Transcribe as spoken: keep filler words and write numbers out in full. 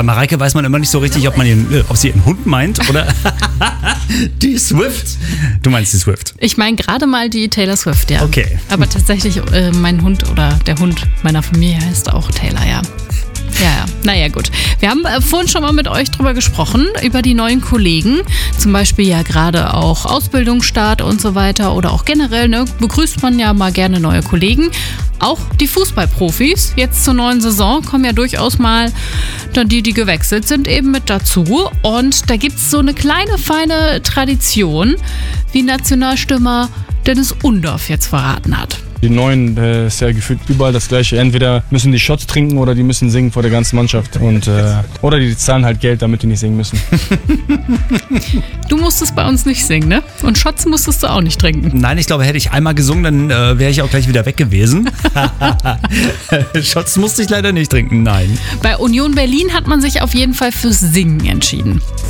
Bei Mareike weiß man immer nicht so richtig, ob, man ihren, äh, ob sie ihren Hund meint oder die Swift. Du meinst die Swift? Ich meine gerade mal die Taylor Swift, ja. Okay. Aber tatsächlich, äh, mein Hund oder der Hund meiner Familie heißt auch Taylor, ja. Ja, ja. Naja, gut. Wir haben äh, vorhin schon mal mit euch drüber gesprochen, über die neuen Kollegen. Zum Beispiel ja gerade auch Ausbildungsstart und so weiter oder auch generell, ne, begrüßt man ja mal gerne neue Kollegen. Auch die Fußballprofis jetzt zur neuen Saison kommen ja durchaus mal dann die, die gewechselt sind, eben mit dazu. Und da gibt es so eine kleine, feine Tradition, wie Nationalstürmer Dennis Undorf jetzt verraten hat. Die Neuen äh, ist ja gefühlt überall das Gleiche. Entweder müssen die Shots trinken oder die müssen singen vor der ganzen Mannschaft. Und, äh, oder die zahlen halt Geld, damit die nicht singen müssen. Du musstest bei uns nicht singen, ne? Und Shots musstest du auch nicht trinken. Nein, ich glaube, hätte ich einmal gesungen, dann äh, wäre ich auch gleich wieder weg gewesen. Shots musste ich leider nicht trinken, nein. Bei Union Berlin hat man sich auf jeden Fall fürs Singen entschieden.